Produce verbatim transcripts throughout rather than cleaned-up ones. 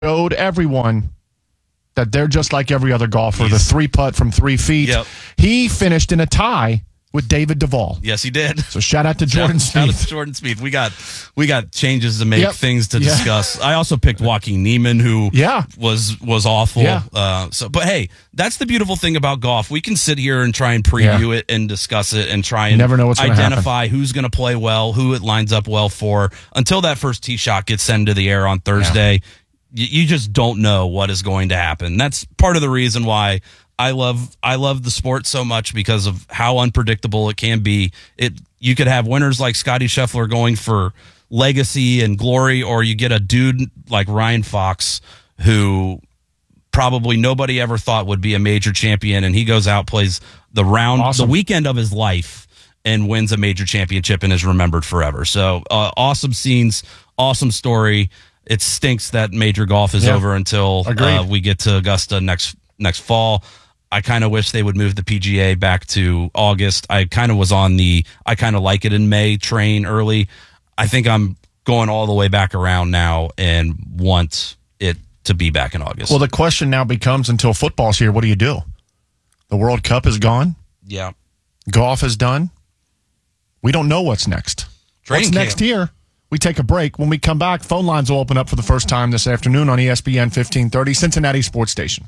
showed everyone that they're just like every other golfer. He's, the three putt from three feet. Yep. He finished in a tie with David Duval. Yes, he did. So shout out to Jordan shout, Spieth. Shout out to Jordan Spieth. We got we got changes to make, yep. things to yeah. discuss. I also picked Joaquin Niemann, who yeah. was was awful. Yeah. Uh, so, but hey, that's the beautiful thing about golf. We can sit here and try and preview yeah. it and discuss it and try and never know what's identify who's going to play well, who it lines up well for. Until that first tee shot gets sent into the air on Thursday, yeah. you, you just don't know what is going to happen. That's part of the reason why I love I love the sport so much, because of how unpredictable it can be. It you could have winners like Scottie Scheffler going for legacy and glory, or you get a dude like Ryan Fox who probably nobody ever thought would be a major champion, and he goes out, plays the round, awesome. the weekend of his life, and wins a major championship and is remembered forever. So uh, awesome scenes, awesome story. It stinks that major golf is yeah. over until uh, we get to Augusta next next fall. I kind of wish they would move the P G A back to August. I kind of was on the I kind of like it in May train early. I think I'm going all the way back around now and want it to be back in August. Well, the question now becomes, until football's here, what do you do? The World Cup is gone. Yeah. Golf is done. We don't know what's next. Training what's next camp. here? We take a break. When we come back, phone lines will open up for the first time this afternoon on E S P N fifteen thirty, Cincinnati Sports Station.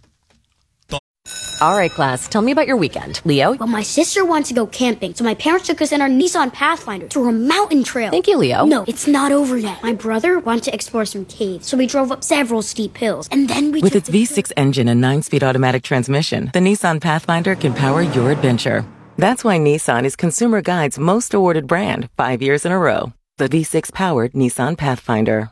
All right, class, tell me about your weekend. Leo? Well, my sister wants to go camping, so my parents took us in our Nissan Pathfinder to a mountain trail. Thank you, Leo. No, it's not over yet. My brother wanted to explore some caves, so we drove up several steep hills, and then we With its V six engine and nine-speed automatic transmission, the Nissan Pathfinder can power your adventure. That's why Nissan is Consumer Guide's most awarded brand, five years in a row. The V six-powered Nissan Pathfinder.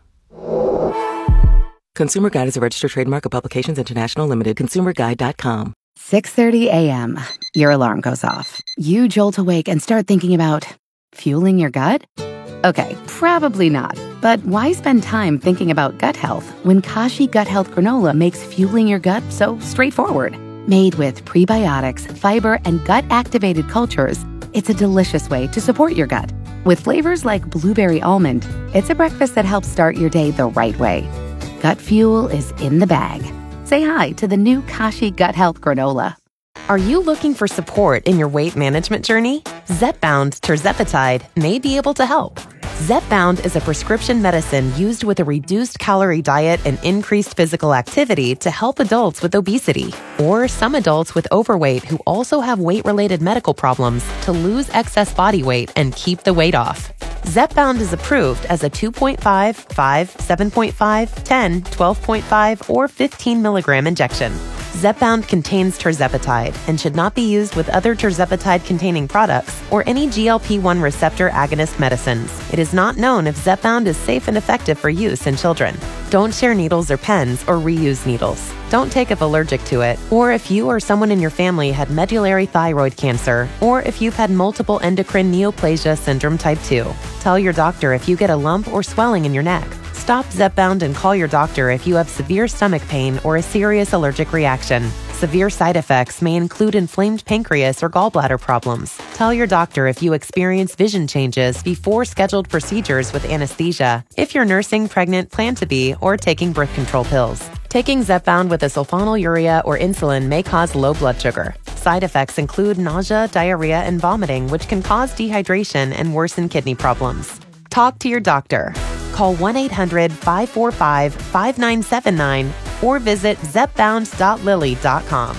Consumer Guide is a registered trademark of Publications International Limited. consumer guide dot com. six thirty a.m. Your alarm goes off. You jolt awake and start thinking about fueling your gut? Okay, probably not. But why spend time thinking about gut health when Kashi Gut Health Granola makes fueling your gut so straightforward? Made with prebiotics, fiber, and gut-activated cultures, it's a delicious way to support your gut. With flavors like blueberry almond, it's a breakfast that helps start your day the right way. Gut fuel is in the bag. Say hi to the new Kashi Gut Health Granola. Are you looking for support in your weight management journey? Zepbound Tirzepatide may be able to help. Zepbound is a prescription medicine used with a reduced calorie diet and increased physical activity to help adults with obesity, or some adults with overweight who also have weight-related medical problems to lose excess body weight and keep the weight off. Zepbound is approved as a two point five, five, seven point five, ten, twelve point five, or fifteen milligram injection. Zepbound contains tirzepatide and should not be used with other tirzepatide-containing products or any G L P one receptor agonist medicines. It is not known if Zepbound is safe and effective for use in children. Don't share needles or pens or reuse needles. Don't take if allergic to it, or if you or someone in your family had medullary thyroid cancer, or if you've had multiple endocrine neoplasia syndrome type two. Tell your doctor if you get a lump or swelling in your neck. Stop Zepbound and call your doctor if you have severe stomach pain or a serious allergic reaction. Severe side effects may include inflamed pancreas or gallbladder problems. Tell your doctor if you experience vision changes before scheduled procedures with anesthesia, if you're nursing, pregnant, plan to be, or taking birth control pills. Taking Zepbound with a sulfonylurea or insulin may cause low blood sugar. Side effects include nausea, diarrhea, and vomiting, which can cause dehydration and worsen kidney problems. Talk to your doctor. Call one eight hundred, five four five, five nine seven nine or visit zepbound dot lilly dot com.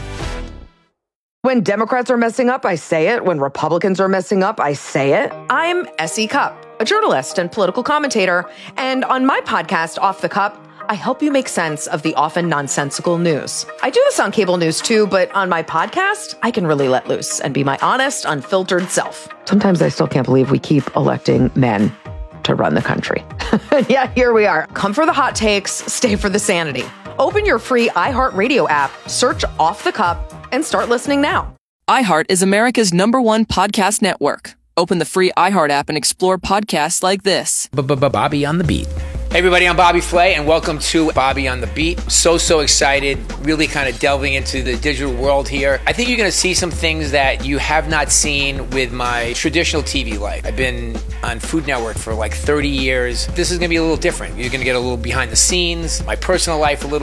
When Democrats are messing up, I say it. When Republicans are messing up, I say it. I'm Essie Cupp, a journalist and political commentator. And on my podcast, Off the Cup, I help you make sense of the often nonsensical news. I do this on cable news too, but on my podcast, I can really let loose and be my honest, unfiltered self. Sometimes I still can't believe we keep electing men to run the country. Yeah, here we are. Come for the hot takes, stay for the sanity. Open your free iHeartRadio app, search Off the Cup, and start listening now. iHeart is America's number one podcast network. Open the free iHeart app and explore podcasts like this. Bobby on the beat. Hey everybody, I'm Bobby Flay and welcome to Bobby on the Beat. So, so excited, really kind of delving into the digital world here. I think you're going to see some things that you have not seen with my traditional T V life. I've been on Food Network for like thirty years. This is going to be a little different. You're going to get a little behind the scenes, my personal life a little